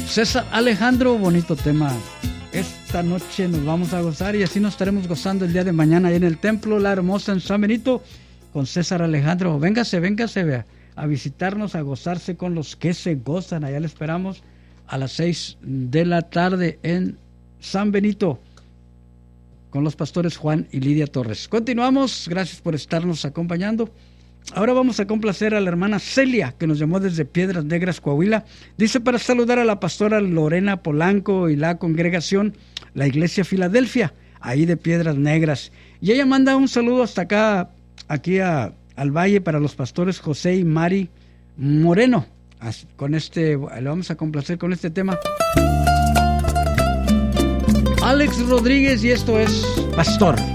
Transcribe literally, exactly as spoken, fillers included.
César Alejandro, bonito tema. Esta noche nos vamos a gozar y así nos estaremos gozando el día de mañana ahí en el Templo La Hermosa en San Benito con César Alejandro. Véngase, véngase, vea, a visitarnos, a gozarse con los que se gozan. Allá le esperamos a las seis de la tarde en San Benito con los pastores Juan y Lidia Torres. Continuamos, gracias por estarnos acompañando. Ahora vamos a complacer a la hermana Celia, que nos llamó desde Piedras Negras, Coahuila. Dice para saludar a la pastora Lorena Polanco y la congregación, la Iglesia Filadelfia, ahí de Piedras Negras. Y ella manda un saludo hasta acá, aquí a, al valle, para los pastores José y Mari Moreno. Con este, le vamos a complacer con este tema. Alex Rodríguez, y esto es Pastor.